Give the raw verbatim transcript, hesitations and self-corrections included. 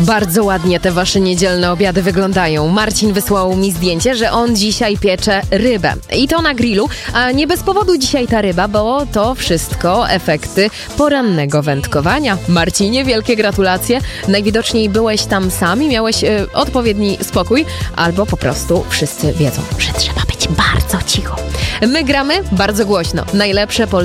Bardzo ładnie te wasze niedzielne obiady wyglądają. Marcin wysłał mi zdjęcie, że on dzisiaj piecze rybę. I to na grillu, a nie bez powodu dzisiaj ta ryba, bo to wszystko efekty porannego wędkowania. Marcinie, wielkie gratulacje. Najwidoczniej byłeś tam sam i miałeś y, odpowiedni spokój, albo po prostu wszyscy wiedzą, że trzeba być bardzo cicho. My gramy bardzo głośno. Najlepsze polskie